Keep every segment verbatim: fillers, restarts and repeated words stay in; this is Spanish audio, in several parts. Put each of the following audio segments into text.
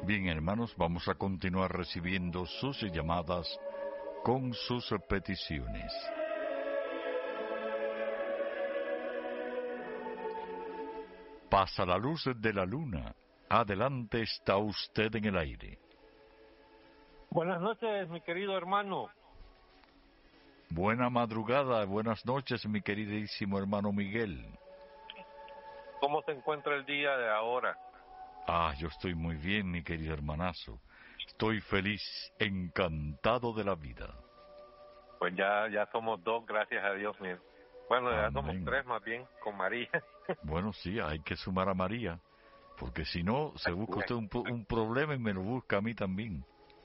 Bien, hermanos, vamos a continuar recibiendo sus llamadas con sus peticiones. Pasa la luz de la luna. Adelante, está usted en el aire. Buenas noches, mi querido hermano. Buena madrugada, buenas noches, mi queridísimo hermano Miguel. ¿Cómo se encuentra el día de ahora? Ah, yo estoy muy bien, mi querido hermanazo. Estoy feliz, encantado de la vida. Pues ya ya somos dos, gracias a Dios mío. Bueno, ya Amén. somos tres más bien, con María. Bueno, sí, hay que sumar a María, porque si no, se busca usted un, un problema y me lo busca a mí también.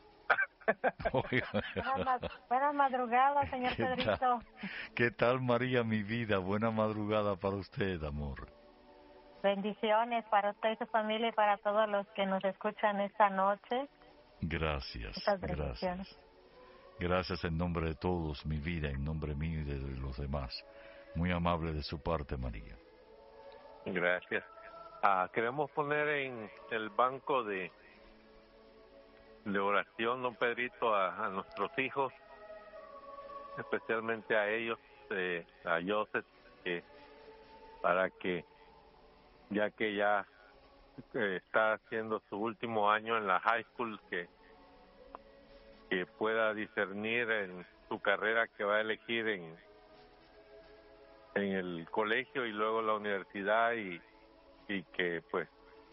Buenas, buenas madrugadas, señor ¿Qué Pedrito. Tal? ¿Qué tal, María, mi vida? Buena madrugada para usted, amor. Bendiciones para usted y su familia y para todos los que nos escuchan esta noche. Gracias, Muchas gracias. bendiciones. Gracias en nombre de todos, mi vida, en nombre mío y de los demás. Muy amable de su parte, María. Gracias. Ah, queremos poner en el banco de de oración, don Pedrito, a, a nuestros hijos, especialmente a ellos, eh, a Joseph, que para que, ya que ya eh, está haciendo su último año en la high school, que, que pueda discernir en su carrera que va a elegir en, en el colegio y luego la universidad, y, y que pues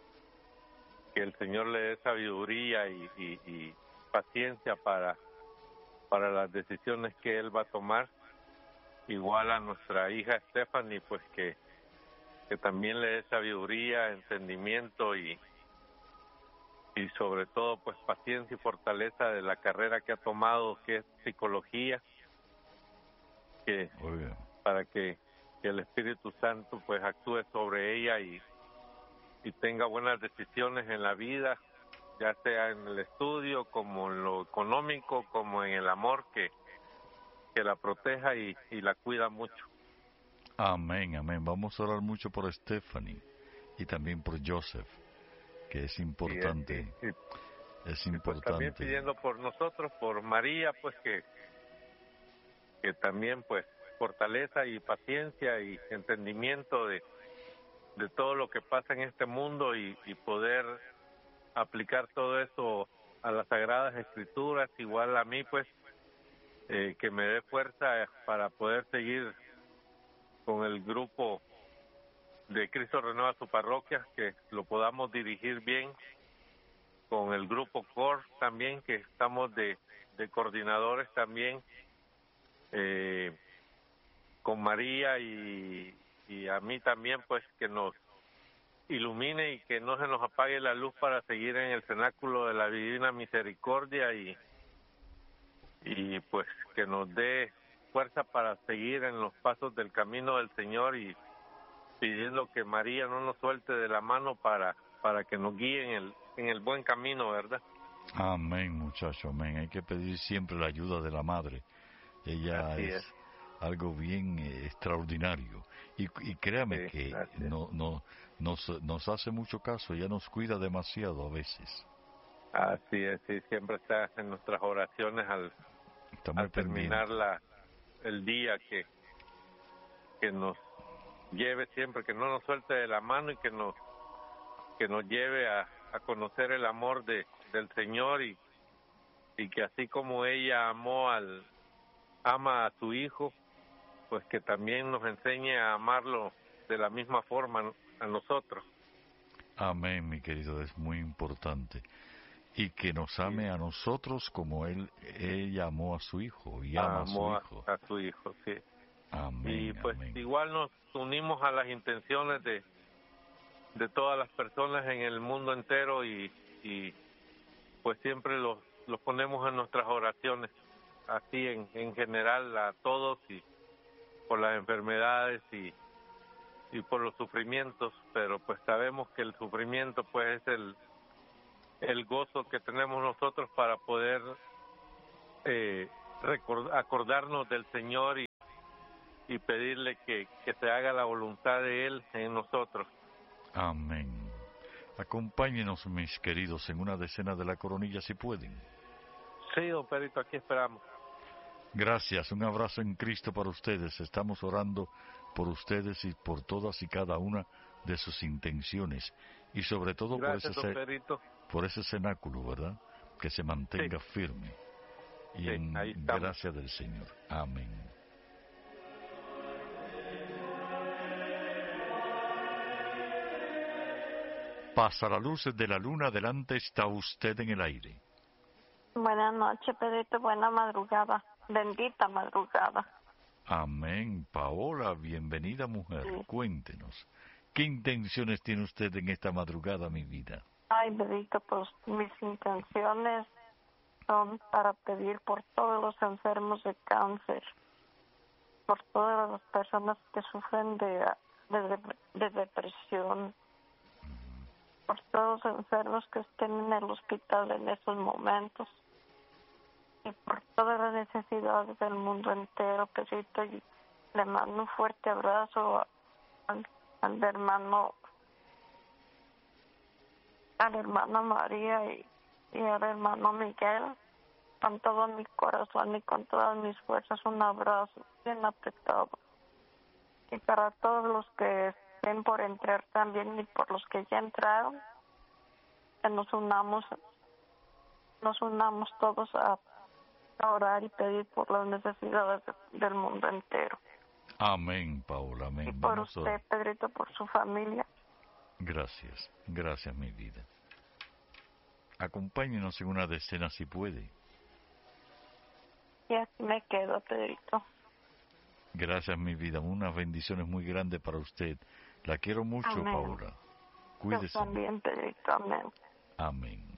que el Señor le dé sabiduría y, y, y paciencia para, para las decisiones que él va a tomar. Igual a nuestra hija Stephanie, pues que, que también le dé sabiduría, entendimiento y, y sobre todo pues paciencia y fortaleza de la carrera que ha tomado, que es psicología, que Oiga. para que, que el Espíritu Santo pues actúe sobre ella y y tenga buenas decisiones en la vida, ya sea en el estudio, como en lo económico, como en el amor, que, que la proteja y, y la cuida mucho. Amén, amén. Vamos a orar mucho por Stephanie y también por Joseph, que es importante. Y, y, y, es y importante. Pues también pidiendo por nosotros, por María, pues que, que también pues fortaleza y paciencia y entendimiento de de todo lo que pasa en este mundo y, y poder aplicar todo eso a las Sagradas Escrituras, igual a mí pues eh, que me dé fuerza para poder seguir con el grupo de Cristo Renueva su Parroquia, que lo podamos dirigir bien, con el grupo C O R también, que estamos de, de coordinadores también, eh, con María y, y a mí también, pues que nos ilumine y que no se nos apague la luz para seguir en el cenáculo de la Divina Misericordia y, y pues que nos dé fuerza para seguir en los pasos del camino del Señor, y pidiendo que María no nos suelte de la mano para para que nos guíe en el, en el buen camino, ¿verdad? Amén, muchacho, amén. Hay que pedir siempre la ayuda de la Madre. Ella es, es algo bien eh, extraordinario. Y, y créame sí, que no, no, nos, nos hace mucho caso, ella nos cuida demasiado a veces. Así es, sí, siempre está en nuestras oraciones al, al terminar la, el día, que, que nos lleve siempre, que no nos suelte de la mano y que nos, que nos lleve a, a conocer el amor de, del Señor, y, y que así como ella amó al, ama a su Hijo, pues que también nos enseñe a amarlo de la misma forma a nosotros. Amén, mi querido, es muy importante. Y que nos ame sí. a nosotros como él, ella amó a su Hijo y ama amó a su Hijo. A, a su Hijo, sí. Amén, y pues amén. igual nos unimos a las intenciones de, de todas las personas en el mundo entero, y, y pues siempre los, los ponemos en nuestras oraciones, así en, en general a todos, y por las enfermedades y, y por los sufrimientos, pero pues sabemos que el sufrimiento pues es el, el gozo que tenemos nosotros para poder eh, record, acordarnos del Señor y, y pedirle que, que se haga la voluntad de Él en nosotros. Amén. Acompáñenos, mis queridos, en una decena de la coronilla si pueden. Sí, don Pedrito, aquí esperamos. Gracias, un abrazo en Cristo para ustedes. Estamos orando por ustedes y por todas y cada una de sus intenciones. Y sobre todo Gracias, por, ese, don Pedrito. por ese cenáculo, ¿verdad? Que se mantenga sí. firme. Y sí, en ahí gracia del Señor. Amén. Pasa la luz de la luna, adelante está usted en el aire. Buenas noches, Pedrito, buena madrugada, bendita madrugada. Amén. Paola, bienvenida mujer, sí. Cuéntenos, ¿qué intenciones tiene usted en esta madrugada, mi vida? Ay, Pedrito, pues mis intenciones son para pedir por todos los enfermos de cáncer, por todas las personas que sufren de, de, de depresión, por todos los enfermos que estén en el hospital en estos momentos y por todas las necesidades del mundo entero, Pedrito. Y le mando un fuerte abrazo al, al hermano, al hermano María y, y al hermano Miguel, con todo mi corazón y con todas mis fuerzas, un abrazo bien apretado. Y para todos los que estén por entrar también y por los que ya entraron, que nos unamos, nos unamos todos a, a orar y pedir por las necesidades de, del mundo entero. Amén, Paola, amén. Y por Vamos usted, Pedrito, por su familia. Gracias, gracias, mi vida. Acompáñenos en una decena si puede. Y así me quedo, Pedrito. Gracias, mi vida. Unas bendiciones muy grandes para usted. La quiero mucho, amén. Paola. Cuídese. Yo también, Pedrito. Amén. Amén.